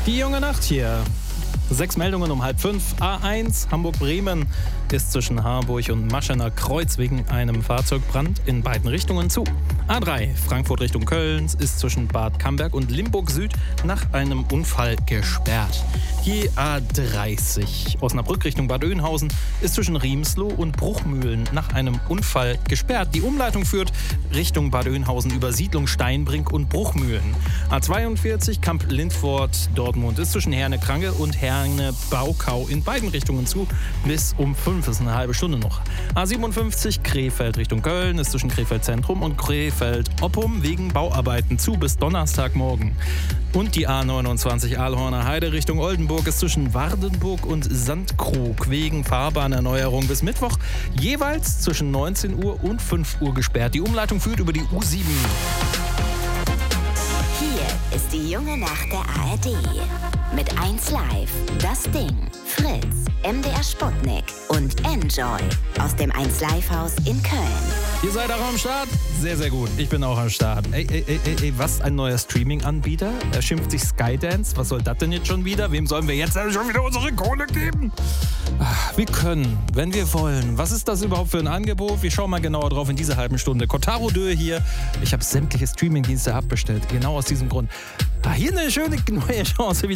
Die junge Nacht hier. 6 Meldungen um 4:30. A1 Hamburg-Bremen ist zwischen Harburg und Maschener Kreuz wegen einem Fahrzeugbrand in beiden Richtungen zu. A3 Frankfurt Richtung Köln ist zwischen Bad Camberg und Limburg Süd nach einem Unfall gesperrt. Die A30 Osnabrück Richtung Bad Oeynhausen ist zwischen Riemsloh und Bruchmühlen nach einem Unfall gesperrt. Die Umleitung führt Richtung Bad Oeynhausen über Siedlung Steinbrink und Bruchmühlen. A42 Kamp-Lindfort Dortmund ist zwischen Herne-Krange und Herne-Baukau in beiden Richtungen zu. Bis um 5 ist eine halbe Stunde noch. A57 Krefeld Richtung Köln ist zwischen Krefeld Zentrum und Krefeld Oppum wegen Bauarbeiten zu bis Donnerstagmorgen. Und die A29 Aalhorner Heide Richtung Oldenburg ist zwischen Wardenburg und Sandkrug wegen Fahrbahnerneuerung bis Mittwoch jeweils zwischen 19 Uhr und 5 Uhr gesperrt. Die Umleitung führt über die U7. Hier ist die junge Nacht der ARD. Mit 1 Live, Das Ding, Fritz, MDR Sputnik und Enjoy aus dem 1 Live Haus in Köln. Ihr seid auch am Start? Sehr, sehr gut. Ich bin auch am Start. Ey, was? Ein neuer Streaming-Anbieter? Er schimpft sich Skydance. Was soll das denn jetzt schon wieder? Wem sollen wir jetzt schon wieder unsere Kohle geben? Wir können, wenn wir wollen. Was ist das überhaupt für ein Angebot? Wir schauen mal genauer drauf in dieser halben Stunde. Kotaro Dö hier. Ich habe sämtliche Streaming-Dienste abbestellt. Genau aus diesem Grund. Hier eine schöne neue Chance, wieder